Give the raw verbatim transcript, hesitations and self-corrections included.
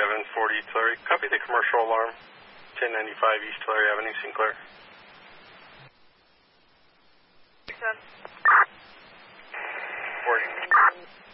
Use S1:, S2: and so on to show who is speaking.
S1: seven forty Tulare. Copy the commercial alarm. ten ninety-five East Tulare Avenue, Sinclair.
S2: ten.